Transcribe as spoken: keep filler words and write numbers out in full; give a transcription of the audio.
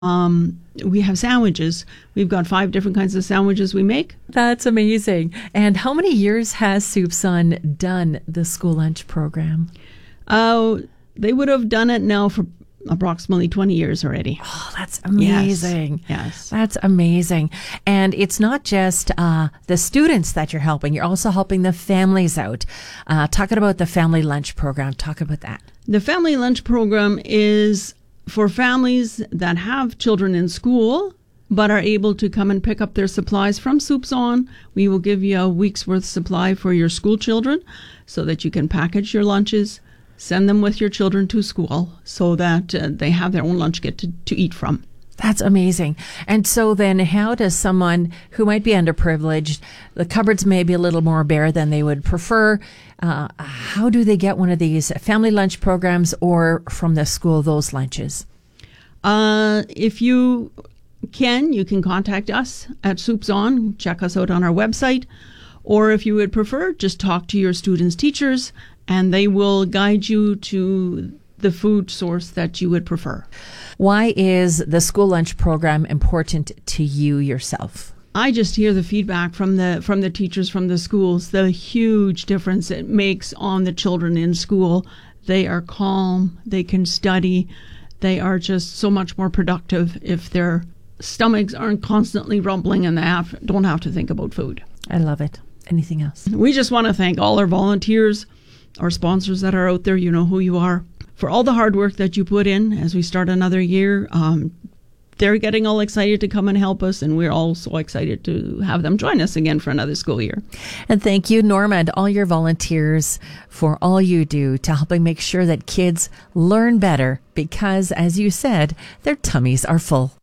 Um, we have sandwiches. We've got five different kinds of sandwiches we make. That's amazing. And how many years has Soupçon done the school lunch program? Uh, they would have done it now for approximately twenty years already. Oh, that's amazing. Yes. yes. That's amazing. And it's not just uh, the students that you're helping. You're also helping the families out. Uh, talking about the family lunch program. Talk about that. The family lunch program is for families that have children in school but are able to come and pick up their supplies from Soupçon. We will give you a week's worth supply for your school children so that you can package your lunches, send them with your children to school so that uh, they have their own lunch kit to, to eat from. That's amazing. And so then how does someone who might be underprivileged, the cupboards may be a little more bare than they would prefer, uh, how do they get one of these family lunch programs or from the school those lunches? Uh, if you can, you can contact us at Soupçon, check us out on our website, or if you would prefer, just talk to your students' teachers and they will guide you to the food source that you would prefer. Why is the school lunch program important to you yourself? I just hear the feedback from the from the teachers from the schools, the huge difference it makes on the children in school. They are calm, they can study, they are just so much more productive if their stomachs aren't constantly rumbling and they have, don't have to think about food. I love it. Anything else? We just want to thank all our volunteers, our sponsors that are out there, you know who you are, for all the hard work that you put in as we start another year. Um, they're getting all excited to come and help us, and we're all so excited to have them join us again for another school year. And thank you, Norma, and all your volunteers for all you do to helping make sure that kids learn better because, as you said, their tummies are full.